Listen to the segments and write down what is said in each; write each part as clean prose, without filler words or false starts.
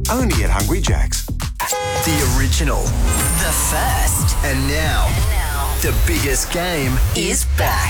Only at Hungry Jack's. The original. The first. And now, the biggest game is back.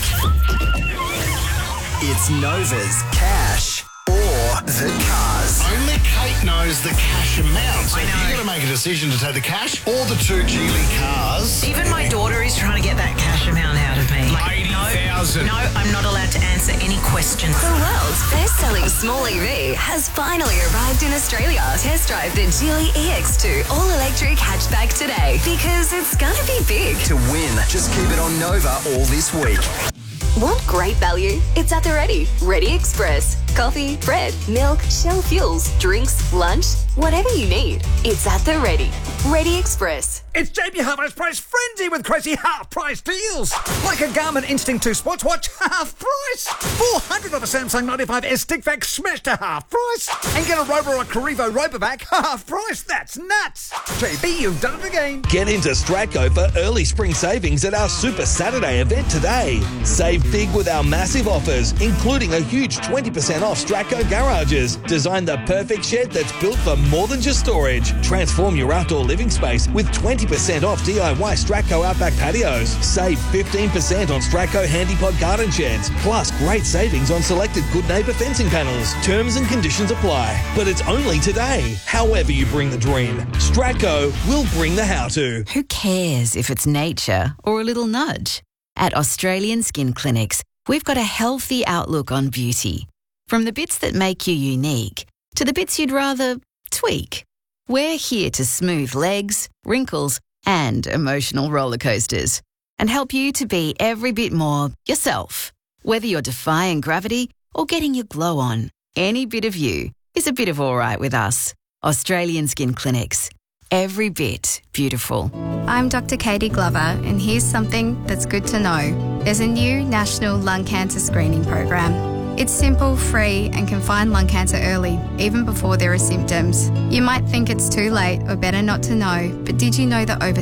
It's Nova's Cash or the Cars. Only Kate knows the cash amount. So you've got to make a decision to take the cash or the two Geely cars. Even my daughter is trying to get that cash amount out of me. Like 80,000. No, I'm not allowed to answer any questions. The world's best-selling small EV has finally arrived in Australia. Test drive the Geely EX2 all-electric hatchback today because it's gonna be big. To win, just keep it on Nova all this week. Want great value? It's at the Ready. Ready Express. Coffee, bread, milk, Shell fuels, drinks, lunch, whatever you need. It's at the Ready. Ready Express. It's JB Hi-Fi's price frenzy with crazy half-price deals. Like a Garmin Instinct 2 sports watch, half price. 400 of a Samsung 95S stick vac smashed to half price. And get a Roborock Carrivo Robovac, half price. That's nuts. JB, you've done it again. Get into Stratco for early spring savings at our Super Saturday event today. Save big with our massive offers, including a huge 20% off Stratco garages. Design the perfect shed that's built for more than just storage. Transform your outdoor living space with 20% off DIY Stratco Outback patios. Save 15% on Stratco Handypod garden sheds. Plus great savings on selected Good Neighbour fencing panels. Terms and conditions apply. But it's only today. However you bring the dream, Stratco will bring the how-to. Who cares if it's nature or a little nudge? At Australian Skin Clinics, we've got a healthy outlook on beauty. From the bits that make you unique to the bits you'd rather tweak. We're here to smooth legs, wrinkles, and emotional roller coasters and help you to be every bit more yourself. Whether you're defying gravity or getting your glow on, any bit of you is a bit of all right with us. Australian Skin Clinics. Every bit beautiful. I'm Dr. Katie Glover, and here's something that's good to know. There's a new national lung cancer screening program. It's simple, free, and can find lung cancer early, even before there are symptoms. You might think it's too late or better not to know, but did you know that over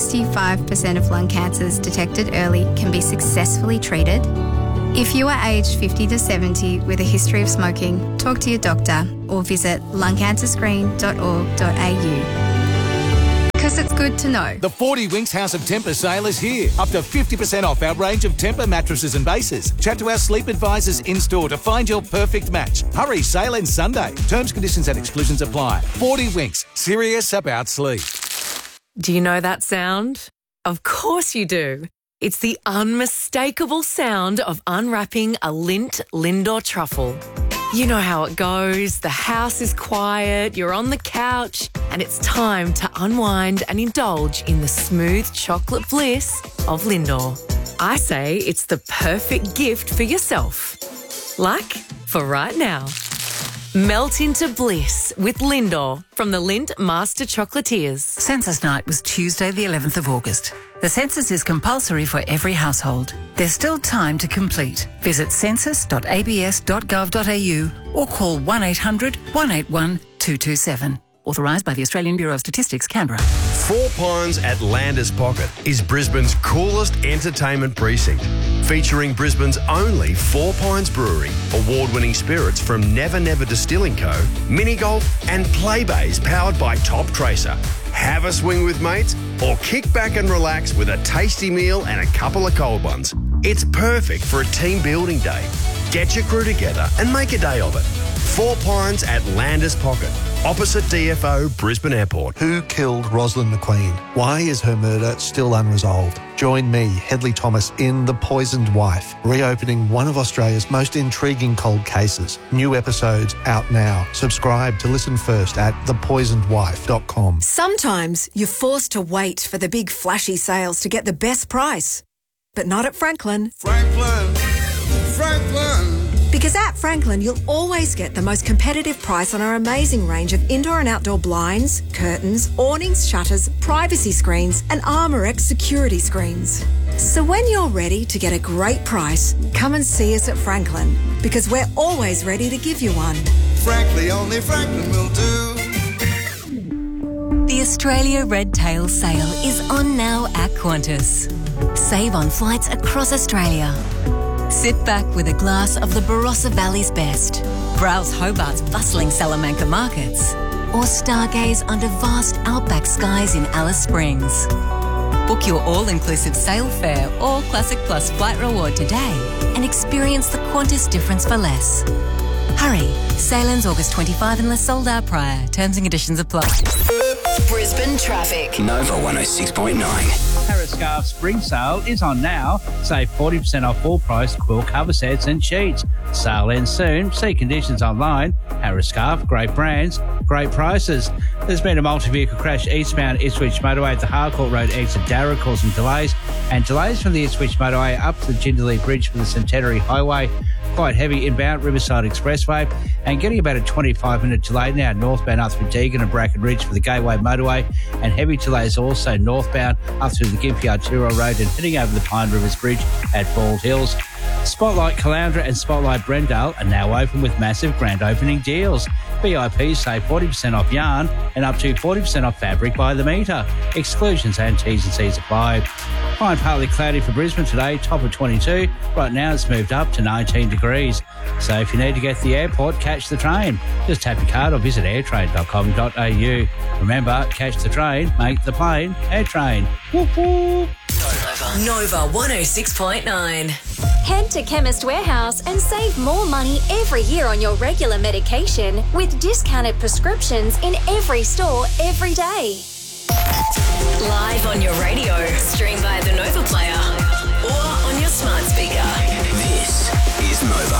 65% of lung cancers detected early can be successfully treated? If you are aged 50 to 70 with a history of smoking, talk to your doctor or visit lungcancerscreen.org.au. Because it's good to know. The 40 Winks House of Tempur sale is here. Up to 50% off our range of Tempur mattresses and bases. Chat to our sleep advisors in-store to find your perfect match. Hurry, sale ends Sunday. Terms, conditions and exclusions apply. 40 Winks. Serious about sleep. Do you know that sound? Of course you do. It's the unmistakable sound of unwrapping a Lindt Lindor truffle. You know how it goes. The house is quiet, you're on the couch, and it's time to unwind and indulge in the smooth chocolate bliss of Lindor. I say it's the perfect gift for yourself. Like for right now. Melt into bliss with Lindor from the Lindt Master Chocolatiers. Census night was Tuesday the 11th of August. The census is compulsory for every household. There's still time to complete. Visit census.abs.gov.au or call 1800 181 227. Authorised by the Australian Bureau of Statistics, Canberra. Four Pines at Landers Pocket is Brisbane's coolest entertainment precinct, featuring Brisbane's only Four Pines Brewery, award-winning spirits from Never Never Distilling Co., mini golf and play bays powered by Top Tracer. Have a swing with mates or kick back and relax with a tasty meal and a couple of cold ones. It's perfect for a team building day. Get your crew together and make a day of it. Four Pines at Landers Pocket, opposite DFO Brisbane Airport. Who killed Rosalind McQueen? Why is her murder still unresolved? Join me, Hedley Thomas, in The Poisoned Wife, reopening one of Australia's most intriguing cold cases. New episodes out now. Subscribe to listen first at thepoisonedwife.com. Sometimes you're forced to wait for the big flashy sales to get the best price. But not at Franklin. Franklin. Because at Franklin, you'll always get the most competitive price on our amazing range of indoor and outdoor blinds, curtains, awnings, shutters, privacy screens, and ArmorX security screens. So when you're ready to get a great price, come and see us at Franklin, because we're always ready to give you one. Frankly, only Franklin will do. The Australia Red Tail Sale is on now at Qantas. Save on flights across Australia. Sit back with a glass of the Barossa Valley's best. Browse Hobart's bustling Salamanca markets. or stargaze under vast outback skies in Alice Springs. Book your all-inclusive sail fare or Classic Plus flight reward today and experience the Qantas difference for less. Hurry, sail ends August 25 unless sold out prior. Terms and conditions apply. Brisbane traffic. Nova 106.9. Harris Scarf Spring Sale is on now. Save 40% off full price quill cover sets and sheets. Sale ends soon. See conditions online. Harris Scarf, great brands, great prices. There's been a multi-vehicle crash eastbound Ipswich Motorway at the Harcourt Road exit Darra, causing delays. And delays from the Ipswich Motorway up to the Jindalee Bridge for the Centenary Highway. Quite heavy inbound Riverside Expressway, and getting about a 25-minute delay now northbound up through Deagon and Bracken Ridge for the Gateway Motorway, and heavy delays also northbound up through the Gympie Arterial Road and heading over the Pine Rivers Bridge at Bald Hills. Spotlight Caloundra and Spotlight Brendale are now open with massive grand opening deals. VIPs save 40% off yarn and up to 40% off fabric by the metre. Exclusions and T's and C's apply. Fine partly cloudy for Brisbane today, top of 22. Right now it's moved up to 19 degrees. So if you need to get to the airport, catch the train. Just tap your card or visit airtrain.com.au. Remember, catch the train, make the plane, Airtrain. Whoop whoop. Nova 106.9. Head to Chemist Warehouse and save more money every year on your regular medication with discounted prescriptions in every store every day. Live on your radio. Stream via the Nova Player or on your smart speaker. This is Nova.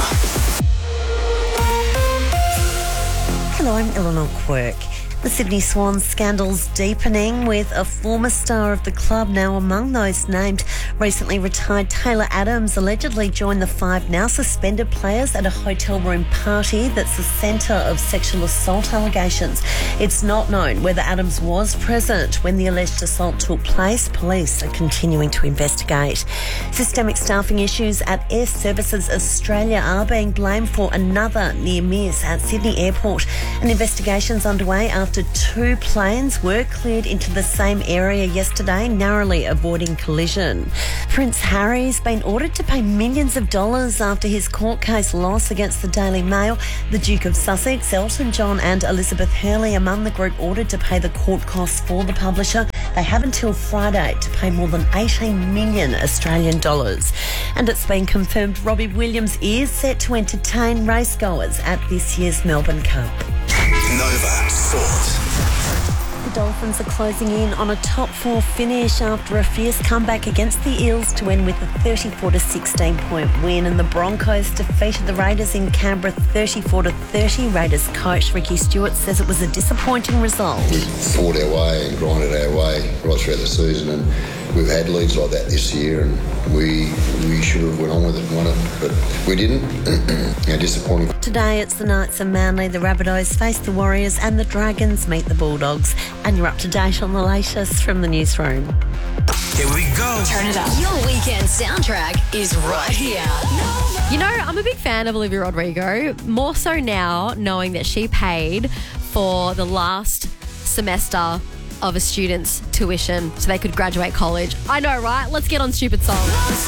Hello, I'm Eleanor Quirk. The Sydney Swans scandal's deepening, with a former star of the club now among those named. Recently retired Taylor Adams allegedly joined the 5 now suspended players at a hotel room party that's the centre of sexual assault allegations. It's not known whether Adams was present when the alleged assault took place. Police are continuing to investigate. Systemic staffing issues at Air Services Australia are being blamed for another near miss at Sydney Airport. An investigation's underway after 2 planes were cleared into the same area yesterday, narrowly avoiding collision. Prince Harry's been ordered to pay millions of dollars after his court case loss against the Daily Mail. The Duke of Sussex, Elton John and Elizabeth Hurley among the group ordered to pay the court costs for the publisher. They have until Friday to pay more than 18 million Australian dollars. And it's been confirmed Robbie Williams is set to entertain racegoers at this year's Melbourne Cup. Nova Sport. The Dolphins are closing in on a top 4 finish after a fierce comeback against the Eels to end with a 34-16 point win, and the Broncos defeated the Raiders in Canberra 34-30. Raiders coach Ricky Stewart says it was a disappointing result. We fought our way and grinded our way right throughout the season, and we've had leads like that this year, and we should have went on with it and won it, but we didn't. Disappointing. Today it's the Knights and Manly, the Rabbitohs face the Warriors, and the Dragons meet the Bulldogs. And you're up to date on the latest from the newsroom. Here we go. Turn it up. Your weekend soundtrack is right here. You know, I'm a big fan of Olivia Rodrigo, more so now knowing that she paid for the last semester of a student's tuition so they could graduate college. I know, right? Let's get on Stupid Song.